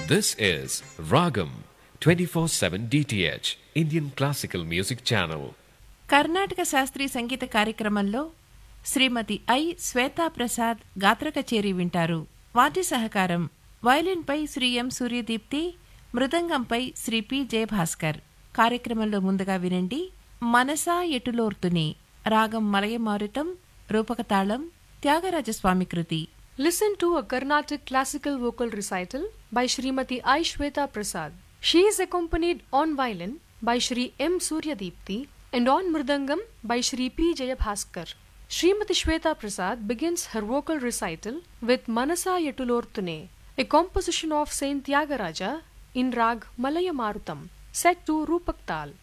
This is Ragam 24/7 DTH Indian Classical Music Channel. Karnataka శాస్త్రీయ సంగీత కార్యక్రమంలో శ్రీమతి I Shweta Prasad గాత్ర కచేరీ వింటారు. వాద్య సహకారం వయలిన్పై శ్రీ ఎం సూర్యదీప్తి, మృదంగంపై శ్రీ పి జయభాస్కర్. కార్యక్రమంలో ముందుగా వినండి మనసా ఎటులోర్తుని, రాగం మలయమారుతం, రూపకతాళం, త్యాగరాజస్వామి కృతి. Listen to a Carnatic classical vocal recital by Srimati I. Shweta Prasad. She is accompanied on violin by Shri M. Suryadipti and on mridangam by Shri P. Jayabhaskar. Srimati Shweta Prasad begins her vocal recital with Manasa Yetulortune, a composition of Saint Tyagaraja in Rag Malaya Marutam, set to Rupak Tal.